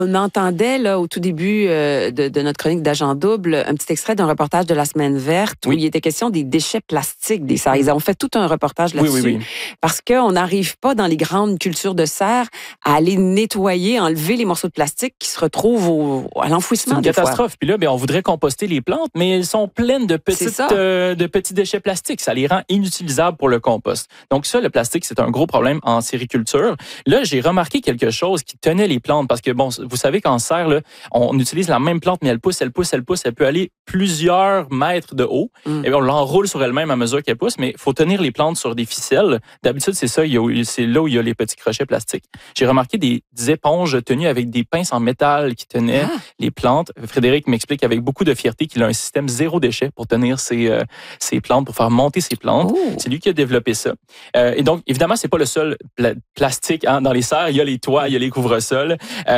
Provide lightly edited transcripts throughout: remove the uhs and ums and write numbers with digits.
On entendait là au tout début de notre chronique d'Agent Double un petit extrait d'un reportage de la Semaine verte où il était question des déchets plastiques des serres. Ils ont fait tout un reportage là-dessus Oui. parce qu'on n'arrive pas dans les grandes cultures de serre à aller nettoyer, enlever les morceaux de plastique qui se retrouvent à l'enfouissement. C'est une catastrophe. Puis là, on voudrait composter les plantes, mais elles sont pleines de petits déchets plastiques. Ça les rend inutilisables pour le compost. Donc ça, le plastique, c'est un gros problème en sériculture. Là, j'ai remarqué quelque chose qui tenait les plantes parce que, bon, vous savez qu'en serre, là, on utilise la même plante, mais elle pousse. Elle peut aller plusieurs mètres de haut. Et bien, on l'enroule sur elle-même à mesure qu'elle pousse, mais il faut tenir les plantes sur des ficelles. D'habitude, c'est ça. C'est là où il y a les petits crochets plastiques. J'ai remarqué des éponges tenues avec des pinces en métal qui tenaient les plantes. Frédéric m'explique avec beaucoup de fierté qu'il a un système zéro déchet pour tenir ses plantes, pour faire monter ses plantes. C'est lui qui a développé ça. Et donc, évidemment, c'est pas le seul plastique dans les serres. Il y a les toits, il y a les couvre-sols.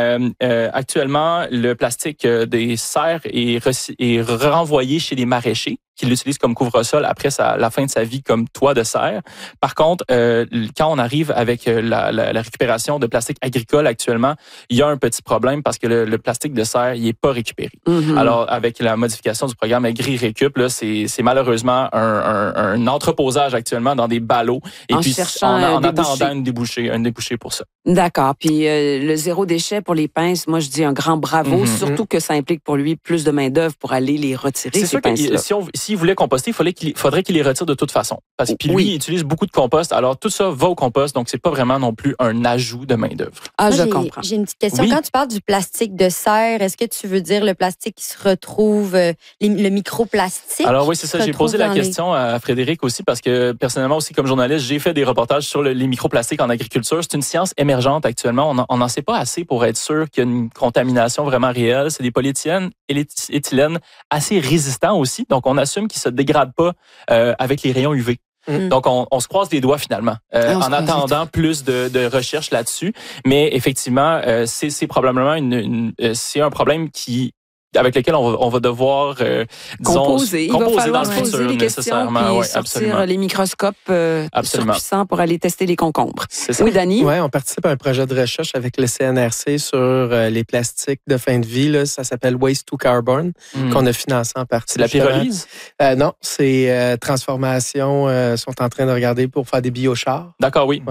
Actuellement, le plastique des serres est renvoyé chez les maraîchers qui l'utilisent comme couvre-sol après la fin de sa vie comme toit de serre. Par contre, quand on arrive avec la récupération de plastique agricole actuellement, il y a un petit problème parce que le plastique de serre, il est pas récupéré. Alors, avec la modification du programme Agri-Récup, là, c'est malheureusement un entreposage actuellement dans des ballots et puis en attendant un débouché pour ça. D'accord. Puis le zéro déchet pour les pinces, moi je dis un grand bravo, surtout que ça implique pour lui plus de main-d'œuvre pour aller les retirer. C'est sûr que s'il voulait composter, il faudrait qu'il les retire de toute façon. Parce que lui, il utilise beaucoup de compost, alors tout ça va au compost, donc c'est pas vraiment non plus un ajout de main-d'œuvre. Je comprends. J'ai une petite question. Quand tu parles du plastique de serre, est-ce que tu veux dire le plastique qui se retrouve, le microplastique? Alors oui, c'est ça. J'ai posé la question à Frédéric aussi parce que personnellement aussi comme journaliste, j'ai fait des reportages sur les microplastiques en agriculture. C'est une science émergente actuellement. On n'en sait pas assez pour être sûr qu'il y a une contamination vraiment réelle. C'est des polyéthylènes et l'éthylène assez résistants aussi. Donc, on assume qu'ils se dégradent pas avec les rayons UV. Donc, on se croise les doigts finalement en attendant plus de recherches là-dessus. Mais effectivement, c'est probablement c'est un problème avec lequel on va devoir composer. Il va falloir se poser des questions puis sortir absolument. les microscopes surpuissants pour aller tester les concombres. C'est oui, Dany? Oui, on participe à un projet de recherche avec le CNRC sur les plastiques de fin de vie. Là, ça s'appelle Waste to Carbon, qu'on a financé en partie. C'est de la pyrolyse? Non, c'est transformation. Sont en train de regarder pour faire des biochars. D'accord, oui.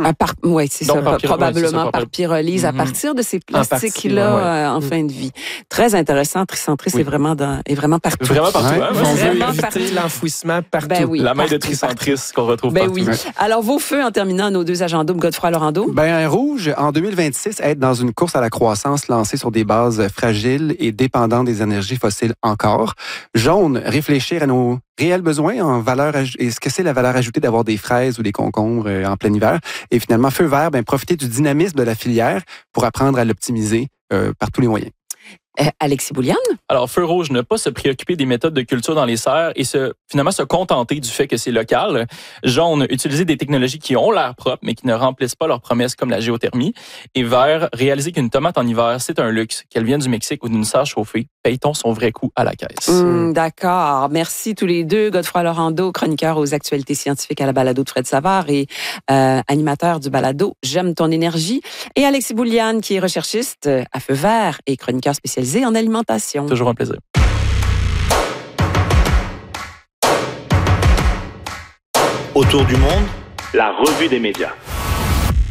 Oui, c'est ça. Probablement par pyrolyse à partir de ces plastiques-là en fin de vie. Très intéressant. Tricentrice est vraiment partout. Vraiment partout. On veut éviter l'enfouissement partout. La main de Tricentrice qu'on retrouve partout. Oui. Alors, vos feux en terminant nos deux agents doubles, Godefroy Lorando? Rouge, en 2026, être dans une course à la croissance lancée sur des bases fragiles et dépendantes des énergies fossiles encore. Jaune, réfléchir à nos réels besoins en valeur et ce que c'est la valeur ajoutée d'avoir des fraises ou des concombres en plein hiver. Et finalement, feu vert, profiter du dynamisme de la filière pour apprendre à l'optimiser par tous les moyens. Alexis Bouliane? Alors, feu rouge, ne pas se préoccuper des méthodes de culture dans les serres et finalement se contenter du fait que c'est local. Jaune, utiliser des technologies qui ont l'air propres, mais qui ne remplissent pas leurs promesses comme la géothermie. Et vert, réaliser qu'une tomate en hiver, c'est un luxe, qu'elle vienne du Mexique ou d'une serre chauffée. Paye-t-on son vrai coût à la caisse? D'accord. Merci tous les deux. Godefroy Lorando, chroniqueur aux actualités scientifiques à la balado de Fred Savard et animateur du balado J'aime ton énergie. Et Alexis Bouliane, qui est recherchiste à Feu vert et chroniqueur spécialisé en alimentation. Toujours un plaisir. Autour du monde, la revue des médias.